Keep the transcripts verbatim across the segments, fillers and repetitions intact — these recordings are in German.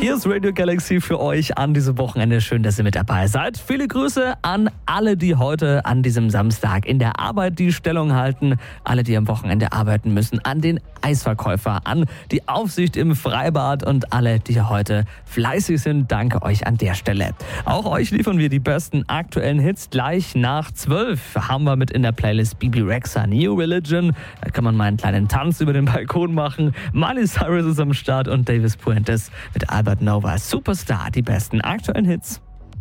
Hier ist Radio Galaxy für euch an diesem Wochenende. Schön, dass ihr mit dabei seid. Viele Grüße an alle, die heute an diesem Samstag in der Arbeit die Stellung halten. Alle, die am Wochenende arbeiten müssen. An den Eisverkäufer, an die Aufsicht im Freibad und alle, die heute fleißig sind. Danke euch an der Stelle. Auch euch liefern wir die besten aktuellen Hits. Gleich nach zwölf haben wir mit in der Playlist Bibi Rexha New Religion. Da kann man mal einen kleinen Tanz über den Balkon machen. Miley Cyrus ist am Start und Davis Puentes mit Albert Nova. Superstar, die besten aktuellen Hits.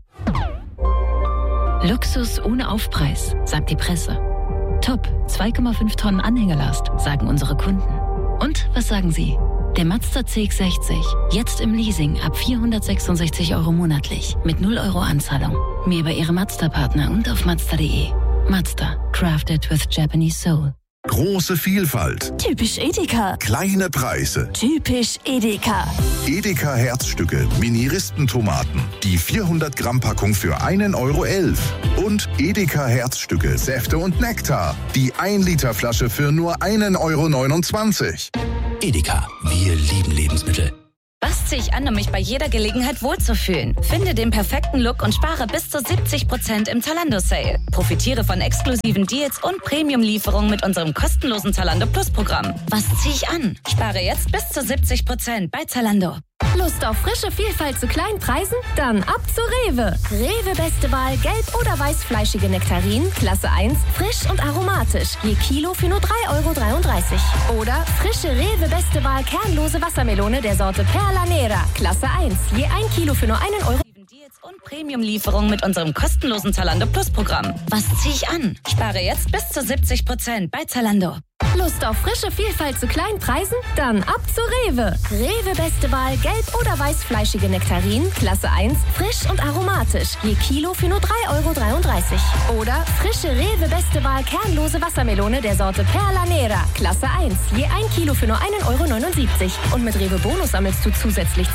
Luxus ohne Aufpreis, sagt die Presse. Top, zwei Komma fünf Tonnen Anhängelast, sagen unsere Kunden. Und was sagen Sie? Der Mazda C X sechzig, jetzt im Leasing ab vierhundertsechsundsechzig Euro monatlich mit null Euro Anzahlung. Mehr über Ihre Mazda-Partner und auf mazda punkt de. Mazda, crafted with Japanese soul. Große Vielfalt. Typisch Edeka. Kleine Preise. Typisch Edeka. Edeka Herzstücke, Mini-Ristentomaten. Die vierhundert Gramm Packung für einen Euro elf. Und Edeka Herzstücke, Säfte und Nektar. Die ein Liter Flasche für nur einen Euro neunundzwanzig. Edeka, wir lieben Lebensmittel. Was ziehe ich an, um mich bei jeder Gelegenheit wohlzufühlen? Finde den perfekten Look und spare bis zu siebzig Prozent im Zalando-Sale. Profitiere von exklusiven Deals und Premium-Lieferungen mit unserem kostenlosen Zalando Plus-Programm. Was ziehe ich an? Spare jetzt bis zu siebzig Prozent bei Zalando. Lust auf frische Vielfalt zu kleinen Preisen? Dann ab zu Rewe. Rewe beste Wahl gelb- oder weißfleischige Nektarinen, Klasse eins, frisch und aromatisch. Je Kilo für nur drei Euro dreiunddreißig. Oder frische Rewe beste Wahl kernlose Wassermelone der Sorte Perla Nera, Klasse eins. Je ein Kilo für nur einen Euro. Deals und Premium-Lieferungen mit unserem kostenlosen Zalando Plus-Programm. Was ziehe ich an? Spare jetzt bis zu siebzig Prozent bei Zalando. Lust auf frische Vielfalt zu kleinen Preisen? Dann ab zu Rewe. Rewe beste Wahl gelb- oder weißfleischige Nektarinen, Klasse eins, frisch und aromatisch. Je Kilo für nur drei Euro dreiunddreißig. Oder frische Rewe beste Wahl kernlose Wassermelone der Sorte Perla Nera, Klasse eins. Je ein Kilo für nur einen Euro neunundsiebzig. Und mit Rewe Bonus sammelst du zusätzlich